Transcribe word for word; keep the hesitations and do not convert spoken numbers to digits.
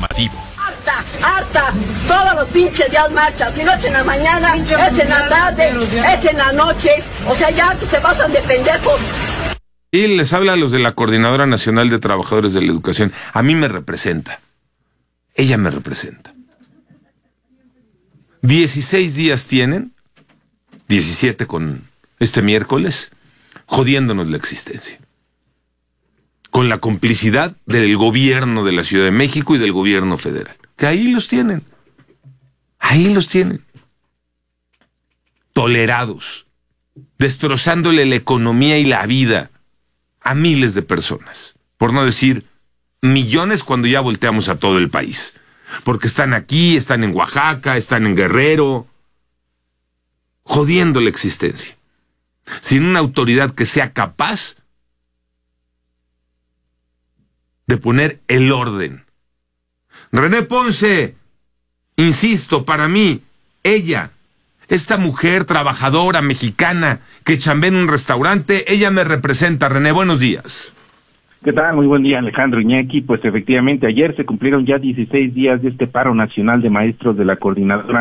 informativo. ¡Harta, harta! Todos los pinches días marchan. Si no es en la mañana, es en la tarde, es en la noche. O sea, ya que se pasan de pendejos. Y les habla a los de la Coordinadora Nacional de Trabajadores de la Educación. A mí me representa. Ella me representa. dieciséis días tienen, diecisiete con este miércoles, jodiéndonos la existencia. Con la complicidad del gobierno de la Ciudad de México y del gobierno federal. Que ahí los tienen. Ahí los tienen. Tolerados. Destrozándole la economía y la vida a miles de personas. Por no decir millones cuando ya volteamos a todo el país. Porque están aquí, están en Oaxaca, están en Guerrero. Jodiendo la existencia. Sin una autoridad que sea capaz de poner el orden. René Ponce, insisto, para mí, ella, esta mujer trabajadora mexicana que chambea en un restaurante, ella me representa. René, buenos días. ¿Qué tal? Muy buen día, Alejandro Iñaki. Pues efectivamente, ayer se cumplieron ya dieciséis días de este paro nacional de maestros de la Coordinadora